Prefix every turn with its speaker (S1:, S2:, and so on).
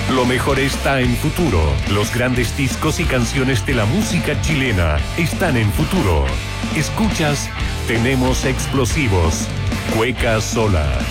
S1: Lo mejor está en Futuro. Los grandes discos y canciones de la música chilena están en Futuro. Escuchas Tenemos Explosivos. Cueca Sola.